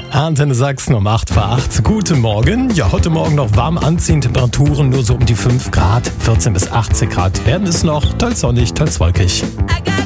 Antenne Sachsen um 8 vor 8. Guten Morgen. Ja, heute Morgen noch warm anziehen. Temperaturen nur so um die 5 Grad. 14 bis 18 Grad werden es noch. Teils sonnig, teils wolkig. I got